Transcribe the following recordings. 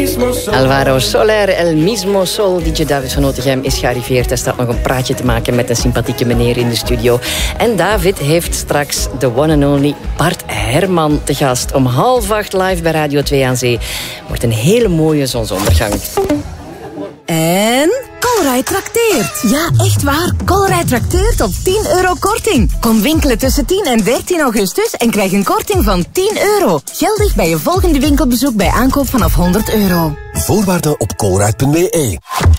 Alvaro Soler, El Mismo Sol. DJ David van Otegem is gearriveerd. Hij staat nog een praatje te maken met een sympathieke meneer in de studio. En David heeft straks de one and only Bart Herman te gast. Om 7:30 live bij Radio 2 aan Zee. Wordt een hele mooie zonsondergang. En Colruyt trakteert. Ja, echt waar. Colruyt trakteert op €10 korting. Kom winkelen tussen 10 en 13 augustus en krijg een korting van €10. Geldig bij je volgende winkelbezoek bij aankoop vanaf €100. Voorwaarden op colruyt.be.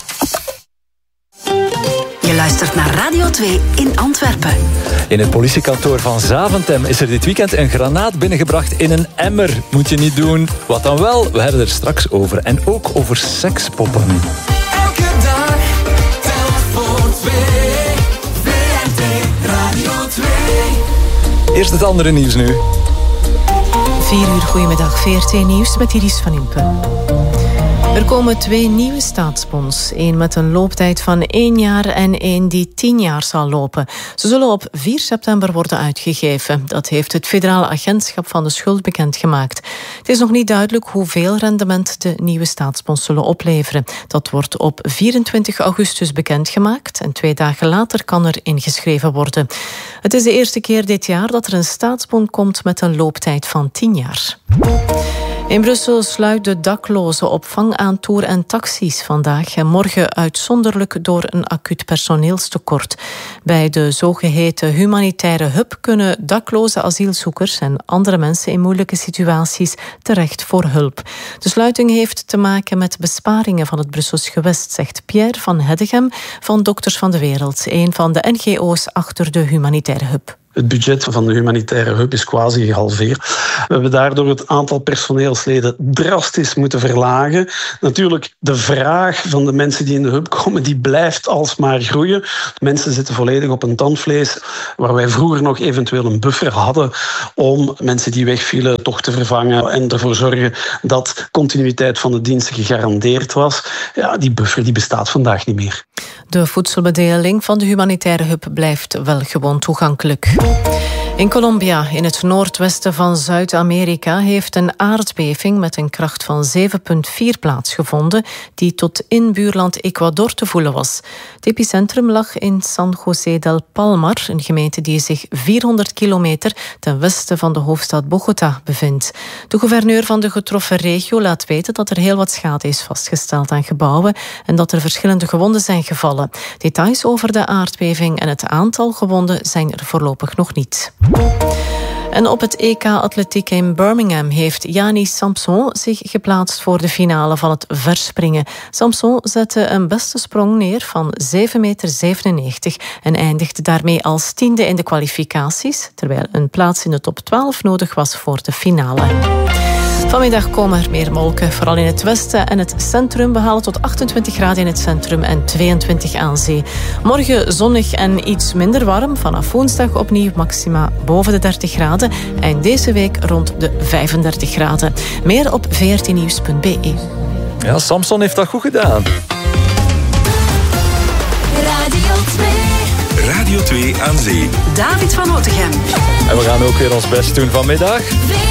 Je luistert naar Radio 2 in Antwerpen. In het politiekantoor van Zaventem is er dit weekend een granaat binnengebracht in een emmer. Moet je niet doen. Wat dan wel? We hebben er straks over. En ook over sekspoppen. Elke dag telt voor 2. VRT Radio 2. Eerst het andere nieuws nu. 4 uur, goedemiddag. VRT Nieuws met Iris van Impen. Er komen 2 nieuwe staatsbons. Eén met een looptijd van 1 jaar en één die 10 jaar zal lopen. Ze zullen op 4 september worden uitgegeven. Dat heeft het Federaal Agentschap van de Schuld bekendgemaakt. Het is nog niet duidelijk hoeveel rendement de nieuwe staatsbons zullen opleveren. Dat wordt op 24 augustus bekendgemaakt en 2 dagen later kan er ingeschreven worden. Het is de eerste keer dit jaar dat er een staatsbon komt met een looptijd van 10 jaar. In Brussel sluit de dakloze opvang aan toer- en taxis vandaag en morgen uitzonderlijk door een acuut personeelstekort. Bij de zogeheten humanitaire hub kunnen dakloze asielzoekers en andere mensen in moeilijke situaties terecht voor hulp. De sluiting heeft te maken met besparingen van het Brussels gewest, zegt Pierre van Heddegem van Dokters van de Wereld, een van de NGO's achter de humanitaire hub. Het budget van de humanitaire hub is quasi gehalveerd. We hebben daardoor het aantal personeelsleden drastisch moeten verlagen. Natuurlijk, de vraag van de mensen die in de hub komen, die blijft alsmaar groeien. Mensen zitten volledig op een tandvlees, waar wij vroeger nog eventueel een buffer hadden om mensen die wegvielen toch te vervangen en ervoor zorgen dat continuïteit van de diensten gegarandeerd was. Ja, die buffer die bestaat vandaag niet meer. De voedselbedeling van de humanitaire hub blijft wel gewoon toegankelijk. In Colombia, in het noordwesten van Zuid-Amerika, heeft een aardbeving met een kracht van 7,4 plaatsgevonden, die tot in buurland Ecuador te voelen was. Het epicentrum lag in San José del Palmar, een gemeente die zich 400 kilometer ten westen van de hoofdstad Bogota bevindt. De gouverneur van de getroffen regio laat weten dat er heel wat schade is vastgesteld aan gebouwen en dat er verschillende gewonden zijn gevallen. Details over de aardbeving en het aantal gewonden zijn er voorlopig nog niet. En op het EK Atletiek in Birmingham heeft Yanis Samson zich geplaatst voor de finale van het verspringen. Samson zette een beste sprong neer van 7,97 meter en eindigde daarmee als 10e in de kwalificaties, terwijl een plaats in de top 12 nodig was voor de finale. Vanmiddag komen er meer wolken, vooral in het westen en het centrum. We halen tot 28 graden in het centrum en 22 aan zee. Morgen zonnig en iets minder warm. Vanaf woensdag opnieuw maxima boven de 30 graden. En deze week rond de 35 graden. Meer op vrtnieuws.be. Ja, Samson heeft dat goed gedaan. Radio 2. Radio 2 aan Zee. David van Otegem. En we gaan ook weer ons best doen vanmiddag.